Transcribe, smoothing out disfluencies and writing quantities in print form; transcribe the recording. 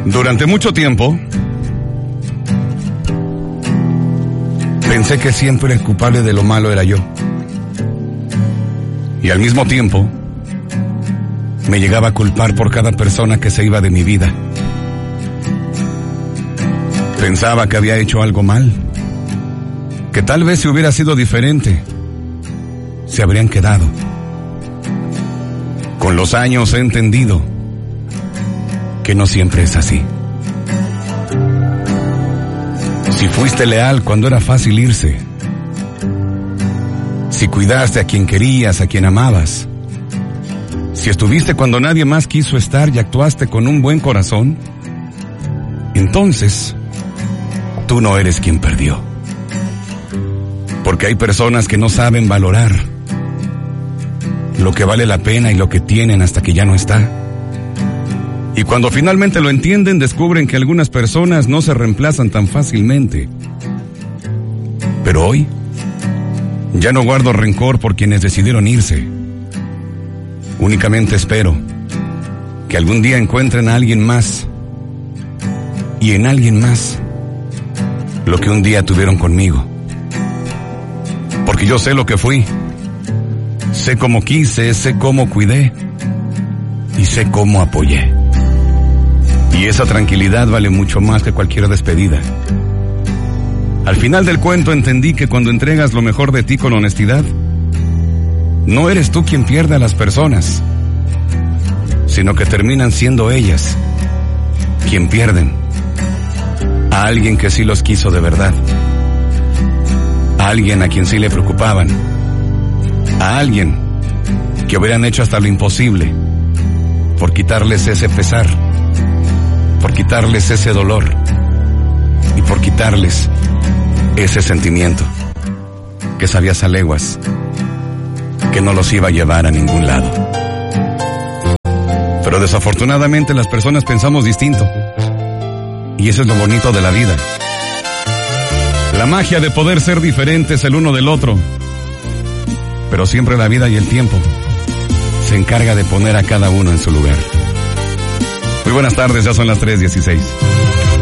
Durante mucho tiempo pensé que siempre el culpable de lo malo era yo. Y al mismo tiempo me llegaba a culpar por cada persona que se iba de mi vida. Pensaba que había hecho algo mal, que tal vez si hubiera sido diferente, se habrían quedado. Con los años he entendido que no siempre es así. Si fuiste leal cuando era fácil irse, si cuidaste a quien querías, a quien amabas, si estuviste cuando nadie más quiso estar y actuaste con un buen corazón, entonces tú no eres quien perdió. Porque hay personas que no saben valorar lo que vale la pena y lo que tienen hasta que ya no está. Y cuando finalmente lo entienden, descubren que algunas personas no se reemplazan tan fácilmente. Pero hoy ya no guardo rencor por quienes decidieron irse. Únicamente espero que algún día encuentren a alguien más y en alguien más lo que un día tuvieron conmigo. Porque yo sé lo que fui, sé cómo quise, sé cómo cuidé y sé cómo apoyé. Y esa tranquilidad vale mucho más que cualquier despedida. Al final del cuento entendí que cuando entregas lo mejor de ti con honestidad, no eres tú quien pierde a las personas, sino que terminan siendo ellas quien pierden a alguien que sí los quiso de verdad, a alguien a quien sí le preocupaban, a alguien que hubieran hecho hasta lo imposible por quitarles ese pesar, por quitarles ese dolor y por quitarles ese sentimiento que sabías a leguas que no los iba a llevar a ningún lado. Pero desafortunadamente las personas pensamos distinto, y eso es lo bonito de la vida. La magia de poder ser diferentes el uno del otro, pero siempre la vida y el tiempo se encarga de poner a cada uno en su lugar. Muy buenas tardes, ya son las 3:16.